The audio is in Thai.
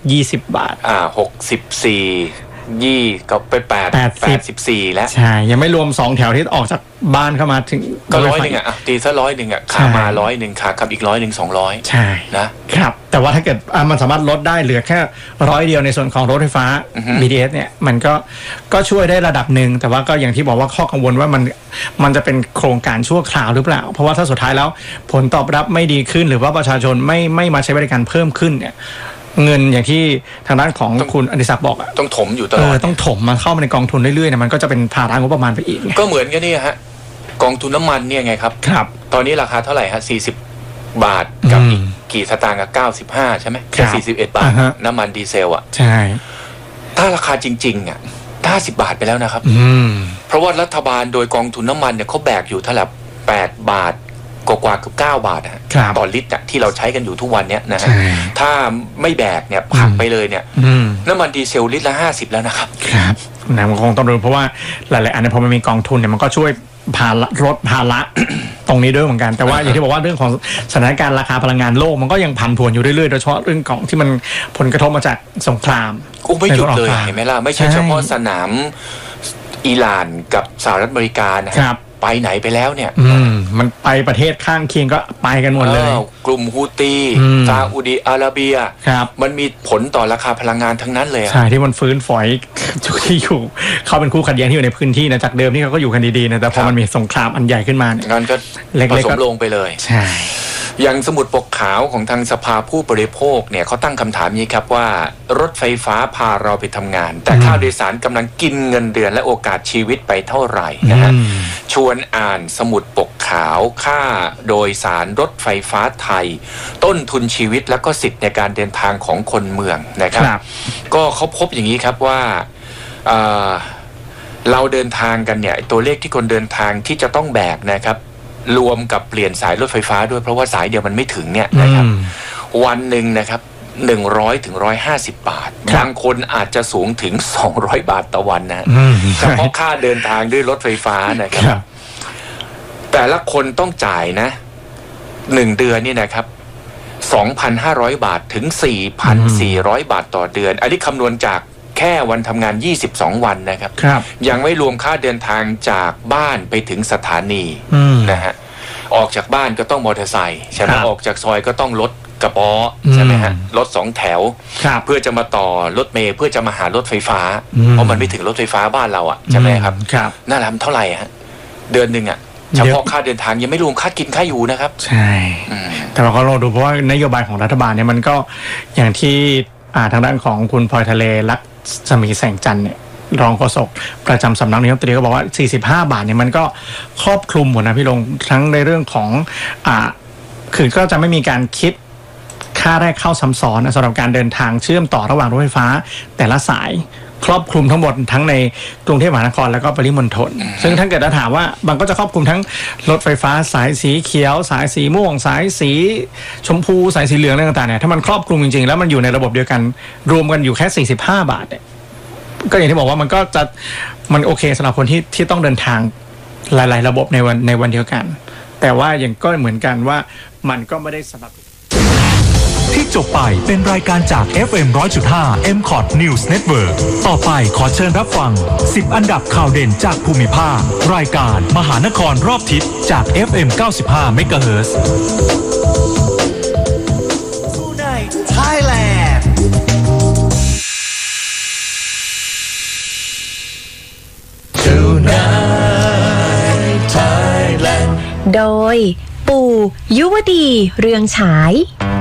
20 บาท 64ก็เป็น84แล้วใช่ยังไม่รวม2แถวที่ออกจากบ้านเข้ามาถึงก็100อ่ะตีซะ100อ่ะขามา100ขากับอีก100 200 ใช่นะครับแต่ว่าถ้าเกิดมันสามารถลดได้เหลือแค่100เดียวในส่วนของรถไฟฟ้า BTS เนี่ยมันก็ช่วยได้ระดับหนึ่งแต่ว่าก็อย่างที่บอกว่าข้อกังวลว่ามันจะเป็นโครงการชั่วคราวหรือเปล่าเพราะว่าถ้าสุดท้ายแล้วผลตอบรับไม่ดีขึ้นหรือว่าประชาชนไม่มาใช้บริการเพิ่มขึ้นเนี่ยเงินอย่างที่ทางด้านของคุณอดิศักดิ์บอกต้องถมอยู่ตลอดต้องถมมาเข้ามาในกองทุนเรื่อยๆเนี่ยมันก็จะเป็นภาระงบประมาณไปอีกก็เหมือนกันนี่ฮะกองทุนน้ำมันเนี่ยไงครับตอนนี้ราคาเท่าไหร่ฮะ40 บาทกับอีกกี่สตางค์กับ95ใช่ไหมแค่41 บาทน้ำมันดีเซลอ่ะใช่ถ้าราคาจริงๆอ่ะ50 บาทไปแล้วนะครับเพราะว่ารัฐบาลโดยกองทุนน้ำมันเนี่ยเขาแบกอยู่เท่าไหร่8 บาทกว่าเกือบ9 บาทต่อลิตรที่เราใช้กันอยู่ทุกวันเนี้ยนะฮะถ้าไม่แบกเนี่ยผักไปเลยเนี่ยน้ำมันดีเซลลิตรละ50แล้วนะครับครับนะมันคงต้องดูเพราะว่าหลายๆอันเนี่ยพอมันมีกองทุนเนี่ยมันก็ช่วยลดภาระตรงนี้ด้วยเหมือนกันแต่ว่าอย่างที่บอกว่าเรื่องของสถานการณ์ราคาพลังงานโลกมันก็ยังผันผวนอยู่เรื่อยๆโดยเฉพาะเรื่องของที่มันผลกระทบมาจากสงครามไม่หยุดเลยเห็นไหมล่ะไม่ใช่เฉพาะสนามอิหร่านกับสหรัฐอเมริกานะครับไปไหนไปแล้วเนี่ยมันไปประเทศข้างเคียงก็ไปกันหมดเลยกลุ่มฮูตีซาอุดิอาระเบียมันมีผลต่อราคาพลังงานทั้งนั้นเลยใช่ที่มันฟื้นฝอยที่อยู่เขาเป็นคู่ขัดแย้งที่อยู่ในพื้นที่นะจากเดิมที่เขาก็อยู่กันดีๆนะแต่พอมันมีสงครามอันใหญ่ขึ้นมาเนี่ยงั้นก็ผสมลงไปเลยใช่อย่างสมุดปกขาวของทางสภาผู้บริโภคเนี่ยเขาตั้งคำถามนี้ครับว่ารถไฟฟ้าพาเราไปทำงานแต่ค่าโดยสารกำลังกินเงินเดือนและโอกาสชีวิตไปเท่าไหร่นะฮะชวนอ่านสมุดปกขาวค่าโดยสารรถไฟฟ้าไทยต้นทุนชีวิตและก็สิทธิในการเดินทางของคนเมืองนะครับก็เขาพบอย่างนี้ครับว่าเราเดินทางกันเนี่ยตัวเลขที่คนเดินทางที่จะต้องแบกนะครับรวมกับเปลี่ยนสายรถไฟฟ้าด้วยเพราะว่าสายเดียวมันไม่ถึงเนี่ยนะครับวันหนึ่งนะครับ100 ถึง 150 บาทบางคนอาจจะสูงถึง200 บาทต่อวันนะเฉพาะค่าเดินทางด้วยรถไฟฟ้านะครับแต่ละคนต้องจ่ายนะ1 เดือนนี่นะครับ 2,500 บาทถึง 4,400 บาทต่อเดือนอันนี้คำนวณจากแค่วันทำงาน22 วันนะครับยังไม่รวมค่าเดินทางจากบ้านไปถึงสถานีนะฮะออกจากบ้านก็ต้องมอเตอร์ไซค์ใช่ไหมออกจากซอยก็ต้องรถกระป๋อใช่ไหมฮะรถ2 แถวเพื่อจะมาต่อรถเมล์เพื่อจะมาหารถไฟฟ้าเพราะมันไม่ถึงรถไฟฟ้าบ้านเราอ่ะใช่ไหมครับน่ารักเท่าไหร่ฮะเดือนหนึ่งอ่ะเฉพาะค่าเดินทางยังไม่รวมค่ากินค่าอยู่นะครับใช่แต่เราก็ลองดูเพราะว่านโยบายของรัฐบาลเนี่ยมันก็อย่างที่ทางด้านของคุณพลอยทะเลลักษณ์สมีแสงจันทร์เนี่ยรองโฆษกประจำสำนักนายกรัฐมนตรีก็บอกว่า45 บาทเนี่ยมันก็ครอบคลุมหมดนะพี่ลงทั้งในเรื่องของคือก็จะไม่มีการคิดค่าแรกเข้าซ้ำซ้อนสำหรับการเดินทางเชื่อมต่อระหว่างรถไฟฟ้าแต่ละสายครอบคลุมทั้งหมดทั้งในกรุงเทพมหานครแล้วก็ปริมณฑลซึ่งถ้าเกิดเราถามว่ามันก็จะครอบคลุมทั้งรถไฟฟ้าสายสีเขียวสายสีม่วงสายสีชมพูสายสีเหลืองอะไรต่างๆเนี่ยถ้ามันครอบคลุมจริงๆแล้วมันอยู่ในระบบเดียวกันรวมกันอยู่แค่45 บาทเนี่ยก็อย่างที่บอกว่ามันก็จะมันโอเคสำหรับคนที่ต้องเดินทางหลายๆระบบในวันเดียวกันแต่ว่าอย่างก็เหมือนกันว่ามันก็ไม่ได้สำหรับที่จบไปเป็นรายการจาก FM 100.5 MCOT News Network ต่อไปขอเชิญรับฟัง10 อันดับข่าวเด่นจากภูมิภาครายการมหานครรอบทิศจาก FM 95 MHz Tonight Thailand Tonight Thailand โดยปู่ยุวดีเรืองฉาย